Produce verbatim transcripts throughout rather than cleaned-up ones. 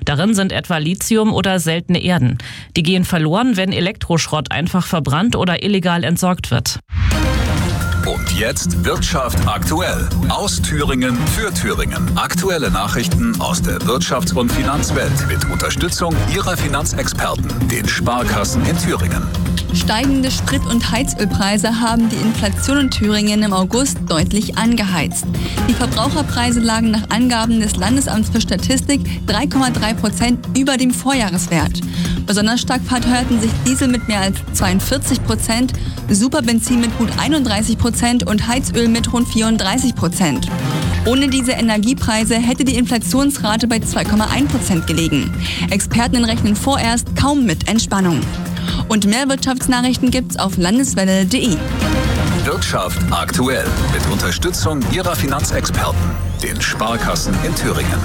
Darin sind etwa Lithium oder seltene Erden. Die gehen verloren, wenn Elektroschrott einfach verbrannt oder illegal entsorgt wird. Und jetzt Wirtschaft aktuell. Aus Thüringen für Thüringen. Aktuelle Nachrichten aus der Wirtschafts- und Finanzwelt mit Unterstützung Ihrer Finanzexperten, den Sparkassen in Thüringen. Steigende Sprit- und Heizölpreise haben die Inflation in Thüringen im August deutlich angeheizt. Die Verbraucherpreise lagen nach Angaben des Landesamts für Statistik drei Komma drei Prozent über dem Vorjahreswert. Besonders stark verteuerten sich Diesel mit mehr als zweiundvierzig Prozent, Superbenzin mit gut einunddreißig Prozent und Heizöl mit rund vierunddreißig Prozent. Ohne diese Energiepreise hätte die Inflationsrate bei zwei Komma eins Prozent gelegen. Experten rechnen vorerst kaum mit Entspannung. Und mehr Wirtschaftsnachrichten gibt's auf landeswelle punkt de. Wirtschaft aktuell mit Unterstützung Ihrer Finanzexperten, den Sparkassen in Thüringen.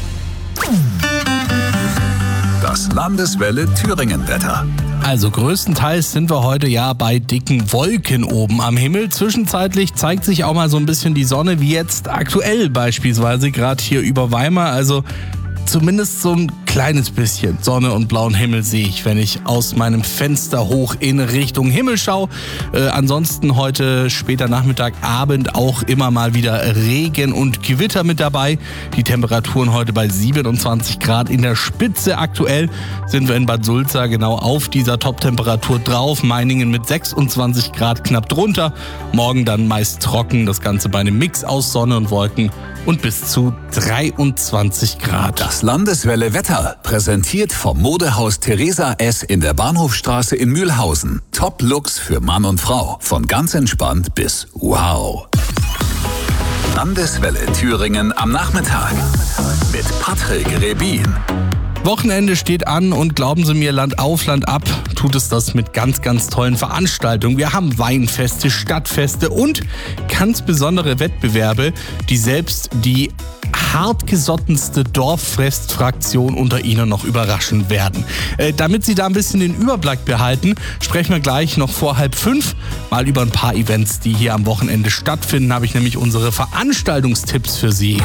Das Landeswelle Thüringen-Wetter. Also größtenteils sind wir heute ja bei dicken Wolken oben am Himmel. Zwischenzeitlich zeigt sich auch mal so ein bisschen die Sonne, wie jetzt aktuell beispielsweise, gerade hier über Weimar. Also zumindest so ein kleines bisschen Sonne und blauen Himmel sehe ich, wenn ich aus meinem Fenster hoch in Richtung Himmel schaue. Äh, ansonsten heute später Nachmittag, Abend auch immer mal wieder Regen und Gewitter mit dabei. Die Temperaturen heute bei siebenundzwanzig Grad in der Spitze. Aktuell sind wir in Bad Sulza genau auf dieser Top-Temperatur drauf. Meiningen mit sechsundzwanzig Grad knapp drunter. Morgen dann meist trocken, das Ganze bei einem Mix aus Sonne und Wolken und bis zu dreiundzwanzig Grad. Das Landeswelle Wetter, präsentiert vom Modehaus Theresa S. in der Bahnhofstraße in Mühlhausen. Top-Looks für Mann und Frau, von ganz entspannt bis wow. Landeswelle Thüringen am Nachmittag mit Patrick Rebin. Wochenende steht an und glauben Sie mir, Land auf, Land ab tut es das mit ganz, ganz tollen Veranstaltungen. Wir haben Weinfeste, Stadtfeste und ganz besondere Wettbewerbe, die selbst die hartgesottenste Dorffestfraktion unter Ihnen noch überraschen werden. Äh, damit Sie da ein bisschen den Überblick behalten, sprechen wir gleich noch vor halb fünf mal über ein paar Events, die hier am Wochenende stattfinden. Habe ich nämlich unsere Veranstaltungstipps für Sie.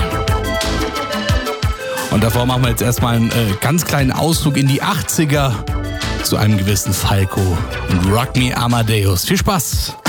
Und davor machen wir jetzt erstmal einen äh, ganz kleinen Ausflug in die achtziger zu einem gewissen Falco und Rock Me Amadeus. Viel Spaß!